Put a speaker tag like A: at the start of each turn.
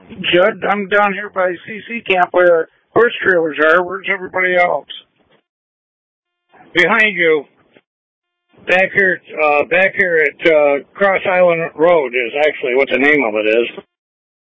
A: Judd, I'm down here by CC camp where horse trailers are. Where's everybody else? Behind you. Back here at Cross Island Road is actually what the name of it is.